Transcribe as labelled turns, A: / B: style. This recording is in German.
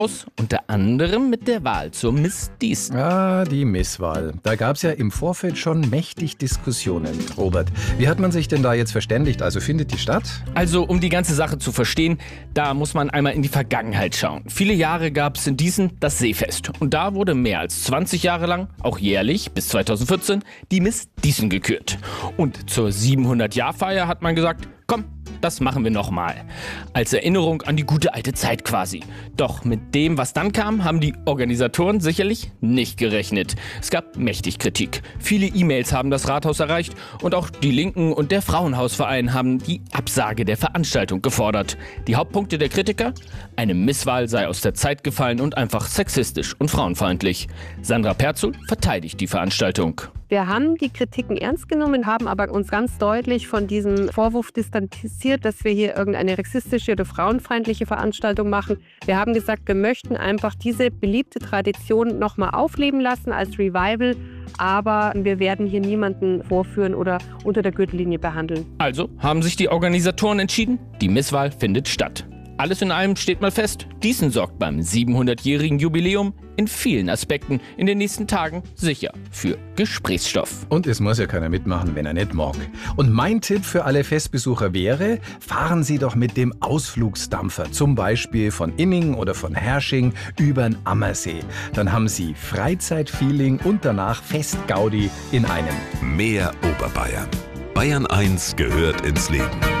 A: unter anderem mit der Wahl zur Miss Diesen.
B: Ah, die Misswahl. Da gab es ja im Vorfeld schon mächtig Diskussionen. Robert, wie hat man sich denn da jetzt verständigt? Also findet die statt?
A: Also, um die ganze Sache zu verstehen, da muss man einmal in die Vergangenheit schauen. Viele Jahre gab es in Diesen das Seefest. Und da wurde mehr als 20 Jahre lang, auch jährlich bis 2014, die Miss Diesen gekürt. Und zur 700-Jahr-Feier hat man gesagt, komm, das machen wir nochmal. Als Erinnerung an die gute alte Zeit quasi. Doch mit dem, was dann kam, haben die Organisatoren sicherlich nicht gerechnet. Es gab mächtig Kritik. Viele E-Mails haben das Rathaus erreicht und auch die Linken und der Frauenhausverein haben die Absage der Veranstaltung gefordert. Die Hauptpunkte der Kritiker? Eine Misswahl sei aus der Zeit gefallen und einfach sexistisch und frauenfeindlich. Sandra Perzel verteidigt die Veranstaltung.
C: Wir haben die Kritiken ernst genommen, haben aber uns ganz deutlich von diesem Vorwurf distanziert, dass wir hier irgendeine sexistische oder frauenfeindliche Veranstaltung machen. Wir haben gesagt, wir möchten einfach diese beliebte Tradition nochmal aufleben lassen als Revival, aber wir werden hier niemanden vorführen oder unter der Gürtellinie behandeln.
A: Also haben sich die Organisatoren entschieden, die Misswahl findet statt. Alles in allem steht mal fest, Diesen sorgt beim 700-jährigen Jubiläum in vielen Aspekten in den nächsten Tagen sicher für Gesprächsstoff.
B: Und es muss ja keiner mitmachen, wenn er nicht mag. Und mein Tipp für alle Festbesucher wäre, fahren Sie doch mit dem Ausflugsdampfer, zum Beispiel von Inning oder von Hersching über den Ammersee. Dann haben Sie Freizeitfeeling und danach Festgaudi in einem.
D: Mehr Oberbayern. Bayern 1 gehört ins Leben.